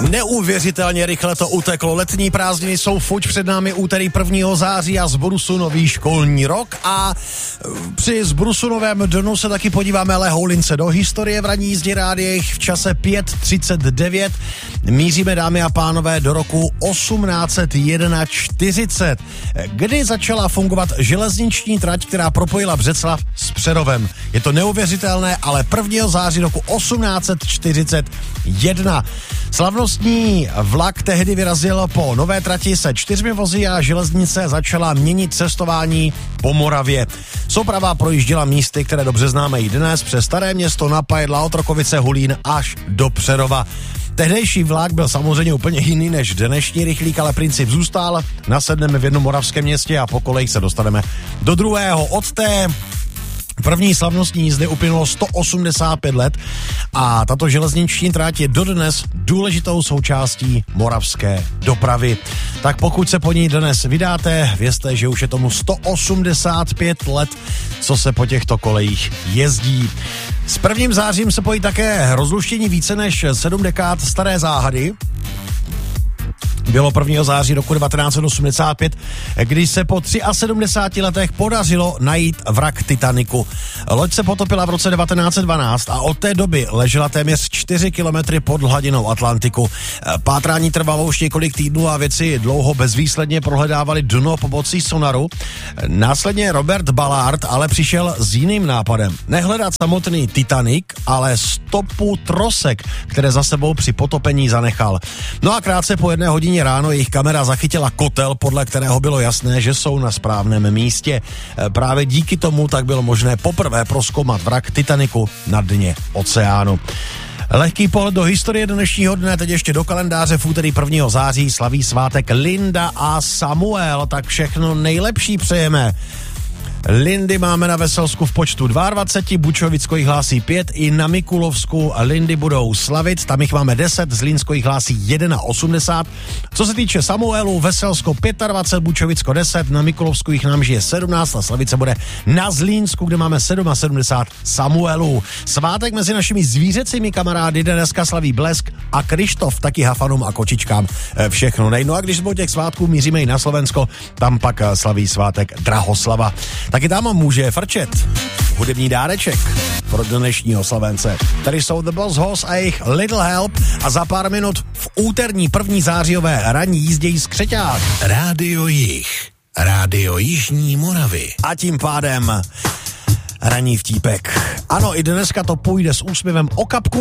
Neuvěřitelně rychle to uteklo. Letní prázdniny jsou fuč, před námi úterý 1. září a z Brusu nový školní rok a při Zbrusunovém dnu se taky podíváme lehoulince do historie v ranní jízdě rádiích v čase 5:39. Míříme, dámy a pánové, do roku 1841, kdy začala fungovat železniční trať, která propojila Břeclav s Přerovem. Je to neuvěřitelné, ale 1. září roku 1841. Slavnostní vlak tehdy vyrazil po nové trati se 4 vozy a železnice začala měnit cestování po Moravě. Souprava projížděla místy, které dobře známe i dnes, přes Staré Město, Napajedla, Otrokovice, Hulín až do Přerova. Tehdejší vlak byl samozřejmě úplně jiný než dnešní rychlík, ale princip zůstal. Nasedneme v jednom moravském městě a po kolejích se dostaneme do druhého. Od té první slavnostní jízdy uplynulo 185 let a tato železniční trať je dodnes důležitou součástí moravské dopravy. Tak pokud se po ní dnes vydáte, vězte, že už je tomu 185 let, co se po těchto kolejích jezdí. S 1. zářím se pojí také rozluštění více než 7 dekád staré záhady. Bylo 1. září roku 1985, když se po 73 letech podařilo najít vrak Titaniku. Loď se potopila v roce 1912 a od té doby ležela téměř 4 kilometry pod hladinou Atlantiku. Pátrání trvalo už několik týdnů a vědci dlouho bezvýsledně prohledávali dno pomocí sonaru. Následně Robert Ballard ale přišel s jiným nápadem. Nehledat samotný Titanic, ale stopu trosek, které za sebou při potopení zanechal. No a krátce po 1 hodině ráno jejich kamera zachytila kotel, podle kterého bylo jasné, že jsou na správném místě. Právě díky tomu tak bylo možné poprvé prozkoumat vrak Titaniku na dně oceánu. Lehký pohled do historie dnešního dne, teď ještě do kalendáře. V úterý 1. září slaví svátek Linda a Samuel, tak všechno nejlepší přejeme. Lindy máme na Veselsku v počtu 22, Bučovicko jich hlásí 5, i na Mikulovsku Lindy budou slavit, tam jich máme 10, Zlínsko jich hlásí 81. Co se týče Samuelů, Veselsko 25, Bučovicko 10, na Mikulovsku jich nám žije 17 a slavit se bude na Zlínsku, kde máme 77 Samuelů. Svátek mezi našimi zvířecími kamarády dneska slaví Blesk a Krištof, taky Hafanům a kočičkám všechno nej. No a když jsme těch svátků míříme i na Slovensko, tam pak slaví svátek Drahoslava. Taky tam může frčet hudební dáreček pro dnešního Slovence. Tady jsou The Boss Hoss a jejich Little Help a za pár minut v úterní 1. zářijové ranní jízdě z Křeťák. Rádio Jih, Rádio Jižní Moravy. A tím pádem ranní vtípek. Ano, i dneska to půjde s úsměvem o kapku